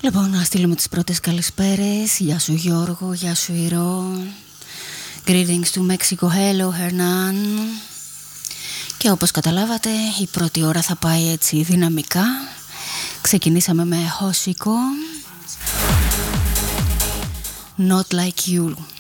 Λοιπόν, να στείλουμε τις πρώτες καλησπέρες. Γεια σου Γιώργο, γεια σου Ηρώ. Greetings to Mexico, hello Hernan. Και όπως καταλάβατε, η πρώτη ώρα θα πάει έτσι δυναμικά. Ξεκινήσαμε με Hosiko, Not Like You.